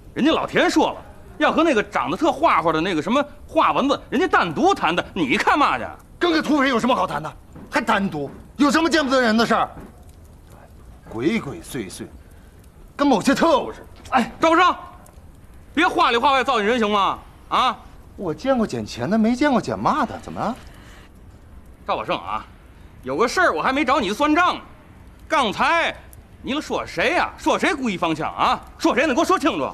人家老田说了，要和那个长得特花花的那个什么花蚊子，人家单独谈的。你看嘛去？ 跟个土匪有什么好谈的？还单独？有什么见不得人的事儿？鬼鬼祟祟，跟某些特务似的。 哎，赵不胜，别话里话外造引人行吗？啊！ 我见过捡钱的，没见过捡骂的，怎么了？ 赵宝胜啊，有个事儿我还没找你算账呢。刚才你了说谁呀？说谁故意放枪啊？说谁呢？给我说清楚。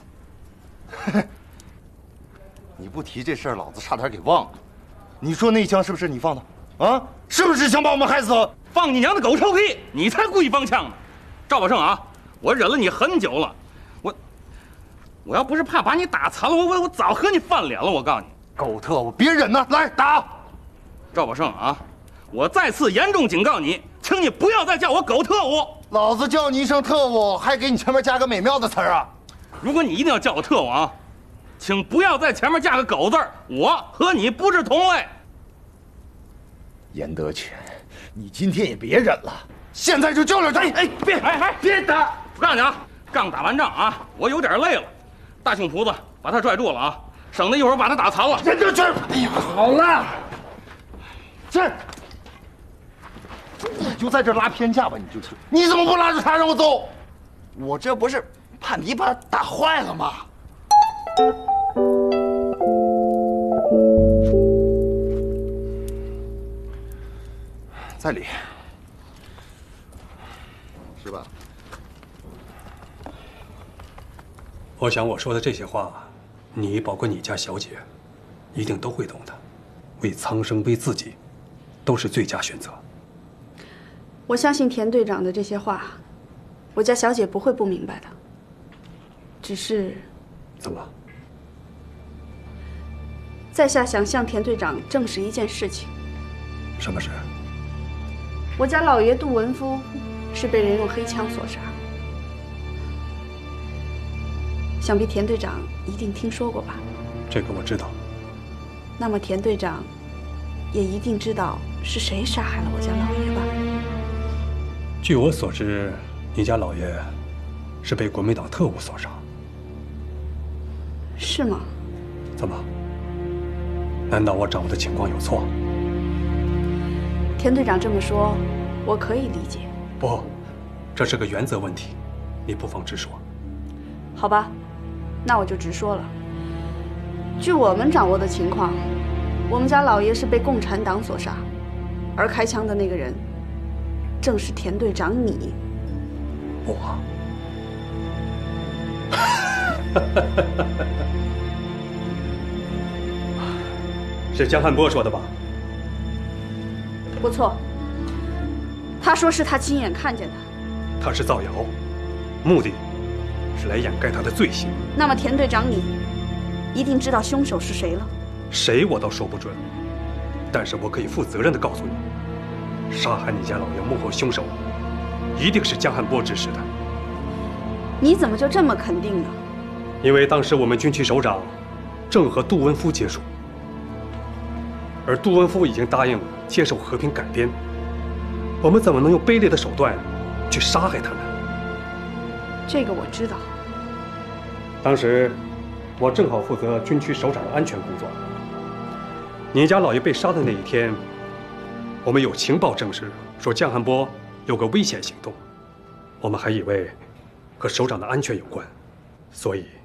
你不提这事儿，老子差点给忘了。你说那枪是不是你放的？啊，是不是想把我们害死？ 放你娘的狗臭屁！你才故意放枪呢！赵宝胜啊，我忍了你很久了，我要不是怕把你打残了，我早和你翻脸了。我告诉你， 狗特务，别忍呐，来打！ 赵宝胜啊，我再次严重警告你，请你不要再叫我狗特务。 老子叫你一声特务，还给你前面加个美妙的词儿啊！ 如果你一定要叫我特务啊，请不要在前面加个狗字儿，我和你不是同类。 严德全，你今天也别忍了，现在就救了他！别打！ 我告诉你啊，刚打完仗啊，我有点累了，大胸脯子把他拽住了啊，省得一会儿把他打残了。 严德全，哎呀，好了，这你就在这拉偏架吧，你就是。你怎么不拉着他让我走？ 我这不是怕你把他打坏了吗？ 在理，是吧？ 我想我说的这些话，你包括你家小姐，一定都会懂的。为苍生，为自己，都是最佳选择。 我相信田队长的这些话，我家小姐不会不明白的。只是， 怎么？ 在下想向田队长证实一件事情。 什么事？ 我家老爷杜文夫是被人用黑枪所杀，想必田队长一定听说过吧？ 这个我知道。 那么田队长也一定知道是谁杀害了我家老爷吧？ 据我所知，你家老爷是被国民党特务所杀。 是吗？ 怎么？难道我掌握的情况有错？ 田队长这么说，我可以理解。 不，这是个原则问题，你不妨直说。 好吧，那我就直说了。据我们掌握的情况，我们家老爷是被共产党所杀，而开枪的那个人，正是田队长你。 我。是江汉波说的吧？ 不错，他说是他亲眼看见的。 他是造谣，目的是来掩盖他的罪行。 那么田队长你一定知道凶手是谁了？ 谁我倒说不准，但是我可以负责任地告诉你，杀害你家老爷幕后凶手一定是江汉波指使的。 你怎么就这么肯定呢？ 因为当时我们军区首长正和杜文夫接触，而杜文夫已经答应接受和平改编，我们怎么能用卑劣的手段去杀害他呢？ 这个我知道。 当时我正好负责军区首长的安全工作。你家老爷被杀的那一天，我们有情报证实说江汉波有个危险行动，我们还以为和首长的安全有关，所以